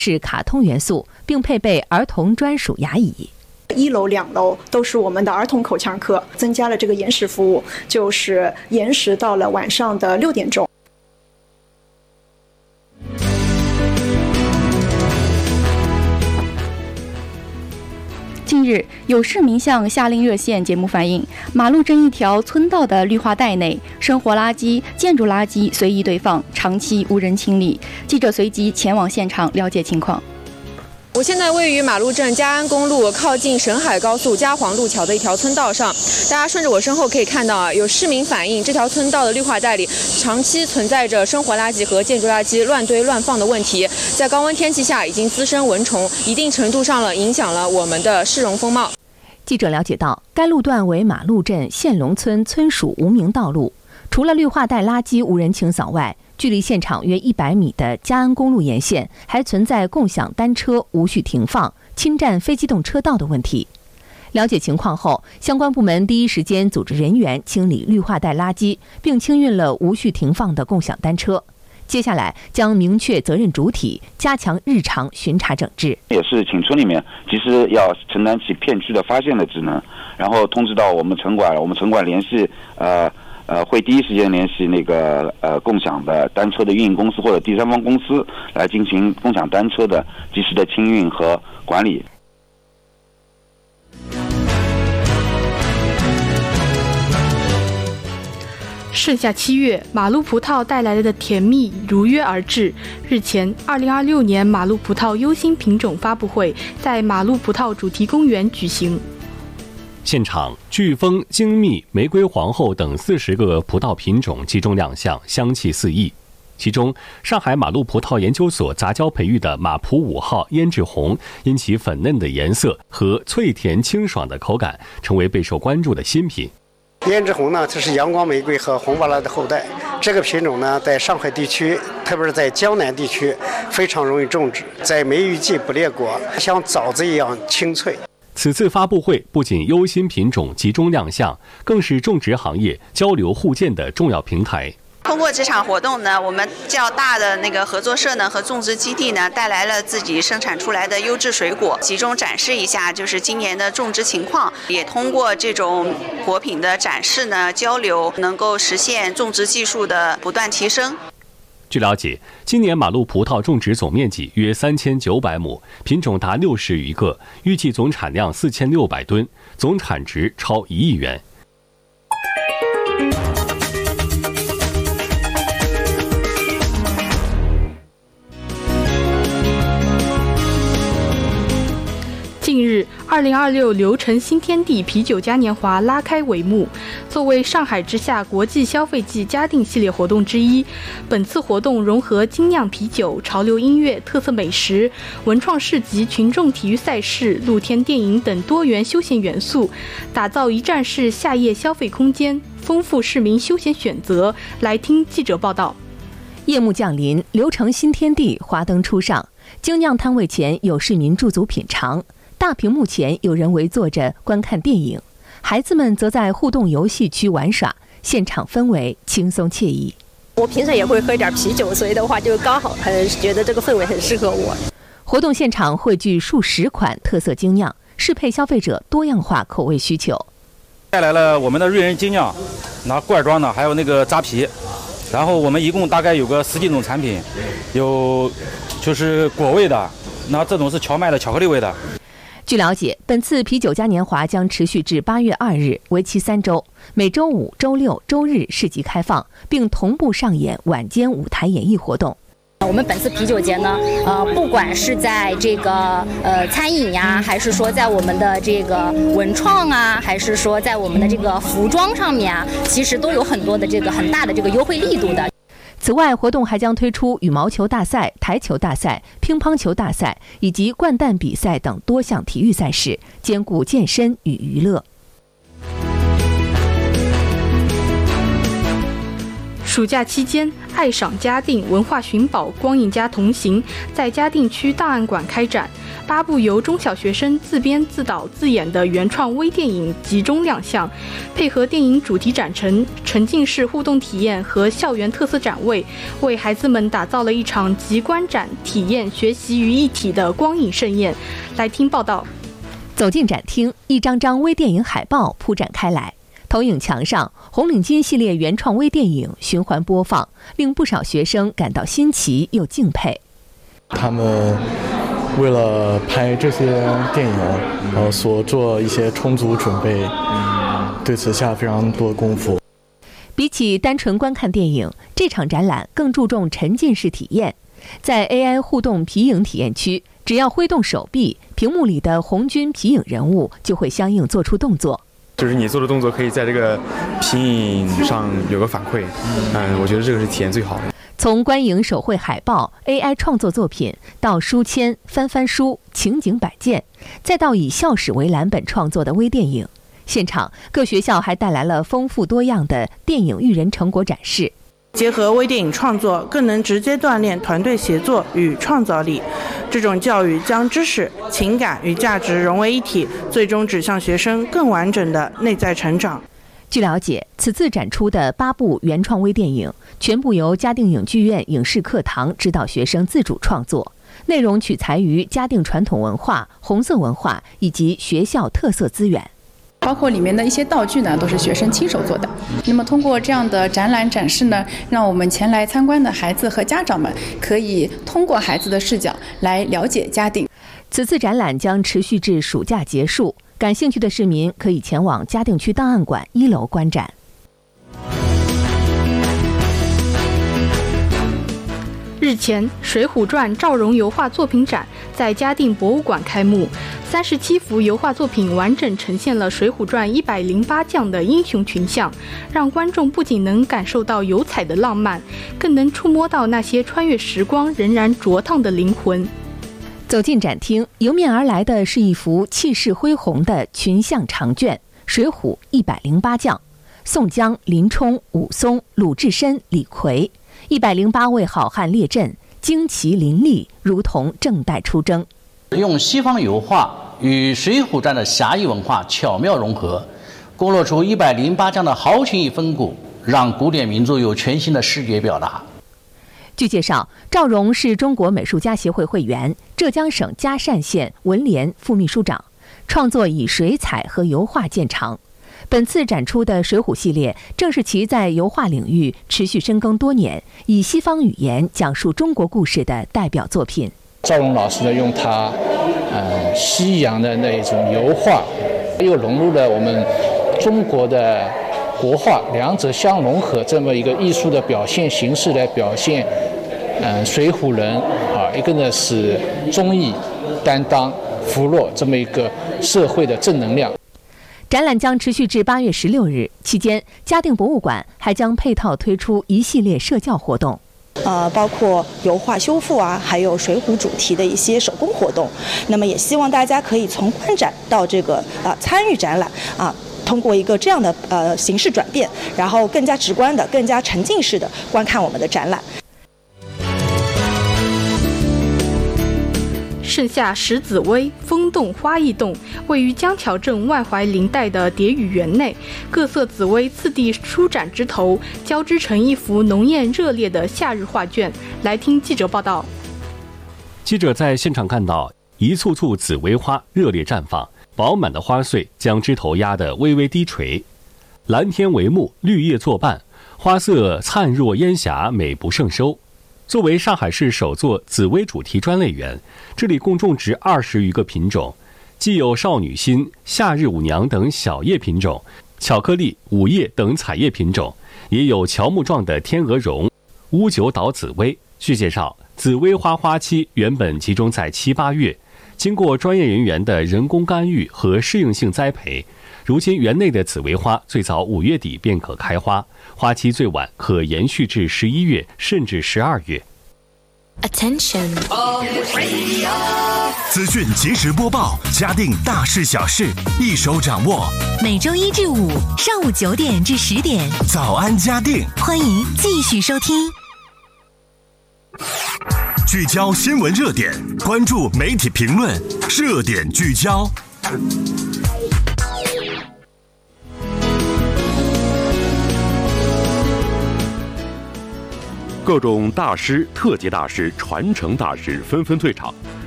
是卡通元素，并配备儿童专属牙椅。 1楼、2楼都是我们的儿童口腔科，增加了这个延时服务，就是延时到了晚上的6点钟。 近日，有市民向夏令热线节目反映，马路镇一条村道的绿化带内，生活垃圾、建筑垃圾随意堆放，长期无人清理。记者随即前往现场了解情况。 我现在位于马路镇嘉安公路靠近沈海高速嘉黄路桥的一条村道上，大家顺着我身后可以看到有市民反映这条村道的绿化带里长期存在着生活垃圾和建筑垃圾乱堆乱放的问题，在高温天气下已经滋生蚊虫，一定程度上影响了我们的市容风貌。 记者了解到，该路段为马路镇献龙村村属无名道路，除了绿化带垃圾无人清扫外，距离现场约100米的嘉安公路沿线还存在共享单车无序停放、侵占非机动车道的问题。了解情况后，相关部门第一时间组织人员清理绿化带垃圾，并清运了无序停放的共享单车。接下来将明确责任主体，加强日常巡查整治。 也是请村里面及时要承担起片区的发现的职能，然后通知到我们城管，我们城管联系会第一时间联系那个共享的单车的运营公司或者第三方公司来进行共享单车的及时的清运和管理。 盛夏7月，马路葡萄带来的甜蜜如约而至。日前，2026年马路葡萄优新品种发布会在马路葡萄主题公园举行。 现场，飓风、精密、玫瑰皇后等40个葡萄品种集中亮相，香气四溢。其中，上海马路葡萄研究所杂交培育的马葡5号胭脂红，因其粉嫩的颜色和脆甜清爽的口感，成为备受关注的新品。 胭脂红呢，这是阳光玫瑰和红巴拉的后代。这个品种呢，在上海地区，特别是在江南地区，非常容易种植，在梅雨季不裂果，像枣子一样清脆。 此次发布会不仅优新品种集中亮相，更是种植行业交流互鉴的重要平台。 通过这场活动呢，我们较大的那个合作社呢和种植基地呢带来了自己生产出来的优质水果，集中展示一下就是今年的种植情况，也通过这种果品的展示呢交流，能够实现种植技术的不断提升。 据了解，今年马路葡萄种植总面积约3900亩，品种达60余个，预计总产量4600吨，总产值超1亿元。 近日，2026流程新天地啤酒嘉年华拉开帷幕。作为上海之夏国际消费季嘉定系列活动之一，本次活动融合精酿啤酒、潮流音乐、特色美食、文创市集、群众体育赛事、露天电影等多元休闲元素，打造一站式夏夜消费空间，丰富市民休闲选择。来听记者报道。 夜幕降临，流程新天地华灯初上，精酿摊位前有市民驻足品尝。大屏幕前有人围坐着观看电影，孩子们则在互动游戏区玩耍，现场氛围轻松惬意。 我平时也会喝点啤酒，所以的话就刚好觉得这个氛围很适合我。 活动现场汇聚数10款特色精酿，适配消费者多样化口味需求。 带来了我们的瑞人精酿，拿罐装的，还有那个扎啤，然后我们一共大概有个10几种产品，有就是果味的，那这种是荞麦的巧克力味的。 据了解，本次啤酒嘉年华将持续至8月2日，为期3周，每周5、周6、周日市集开放，并同步上演晚间舞台演艺活动。 我们本次啤酒节呢，不管是在这个餐饮呀，还是说在我们的这个文创啊，还是说在我们的这个服装上面啊，其实都有很多的这个很大的这个优惠力度的。 此外，活动还将推出羽毛球大赛、台球大赛、乒乓球大赛以及掼蛋比赛等多项体育赛事，兼顾健身与娱乐。 暑假期间，爱赏嘉定文化寻宝光影家同行在嘉定区档案馆开展。 8部由中小学生自编自导自演的原创微电影集中亮相，配合电影主题展陈、沉浸式互动体验和校园特色展位，为孩子们打造了一场集观展、体验、学习于一体的光影盛宴。来听报道。 走进展厅，一张张微电影海报铺展开来，投影墙上红领巾系列原创微电影循环播放，令不少学生感到新奇又敬佩。 他们为了拍这些电影，所做一些充足准备，对此下非常多功夫。 比起单纯观看电影，这场展览更注重沉浸式体验。在 AI 互动皮影体验区，只要挥动手臂，屏幕里的红军皮影人物就会相应做出动作。 就是你做的动作可以在这个皮影上有个反馈，我觉得这个是体验最好的。 从观影手绘海报、AI 创作作品到书签、翻翻书、情景摆件，再到以校史为蓝本创作的微电影，现场各学校还带来了丰富多样的电影育人成果展示。 结合微电影创作，更能直接锻炼团队协作与创造力。这种教育将知识、情感与价值融为一体，最终指向学生更完整的内在成长。 据了解，此次展出的8部原创微电影全部由嘉定影剧院影视课堂指导学生自主创作，内容取材于嘉定传统文化、红色文化以及学校特色资源。 包括里面的一些道具呢，都是学生亲手做的。那么通过这样的展览展示呢，让我们前来参观的孩子和家长们可以通过孩子的视角来了解嘉定。 此次展览将持续至暑假结束，感兴趣的市民可以前往嘉定区档案馆1楼观展。 日前，《水浒传》赵荣油画作品展在嘉定博物馆开幕，37幅油画作品完整呈现了《水浒传》108将的英雄群像，让观众不仅能感受到油彩的浪漫，更能触摸到那些穿越时光仍然灼烫的灵魂。 走进展厅，迎面而来的是一幅气势恢宏的群像长卷《水浒108将》，宋江、林冲、武松、鲁智深、李逵，108位好汉列阵，旌旗林立，如同正待出征。 用西方油画与《水浒传》的侠义文化巧妙融合，勾勒出108将的豪情与风骨，让古典名著有全新的视觉表达。 据介绍，赵荣是中国美术家协会会员，浙江省嘉善县文联副秘书长，创作以水彩和油画见长。本次展出的水浒系列正是其在油画领域持续深耕多年，以西方语言讲述中国故事的代表作品。 赵荣老师呢，用他西洋的那种油画，又融入了我们中国的国画，两者相融合，这么一个艺术的表现形式来表现水浒人一个呢是忠义、担当、扶弱这么一个社会的正能量。 展览将持续至8月16日，期间嘉定博物馆还将配套推出一系列社教活动。 包括油画修复还有水浒主题的一些手工活动。那么也希望大家可以从观展到这个参与展览通过一个这样的形式转变，然后更加直观的、更加沉浸式的观看我们的展览。 盛夏石子微，风动花易动。位于江桥镇万怀林带的蝶语园内，各色紫薇次第舒展枝头，交织成一幅浓艳热烈的夏日画卷。来听记者报道。 记者在现场看到一簇簇紫薇花热烈绽放，饱满的花穗将枝头压得微微低垂，蓝天为幕，绿叶作伴，花色灿若烟霞，美不胜收。作为上海市首座紫薇主题专类园，这里共种植20余个品种，既有少女心、夏日舞娘等小叶品种，巧克力、午叶等彩叶品种，也有乔木状的天鹅绒、乌九岛紫薇。据介绍，紫薇花花期原本集中在7、8月，经过专业人员的人工干预和适应性栽培，如今园内的紫薇花最早5月底便可开花，花期最晚可延续至11月甚至12月。 Attention， 资讯即时播报，嘉定大事小事一手掌握。 每周1至5上午9点至10点， 早安嘉定， 欢迎继续收听。 聚焦新闻热点，关注媒体评论，热点聚焦。 各种大师、特级大师、传承大师纷纷退场，